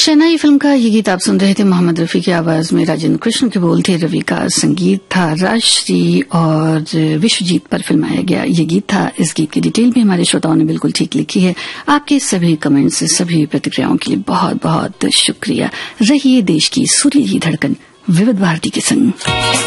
शहनाई film का ये गीत आप सुन रहे थे। मोहम्मद रफी की आवाज में राजेंद्र कृष्ण के बोल थे, रवि का संगीत था, राजश्री और विश्वजीत पर फिल्माया गया ये गीत था। इस गीत की डिटेल भी हमारे श्रोताओं ने बिल्कुल ठीक लिखी है। आपके सभी कमेंट्स, सभी प्रतिक्रियाओं के लिए बहुत बहुत शुक्रिया। रहिए देश की सुरीली धड़कन विविध भारती के संग।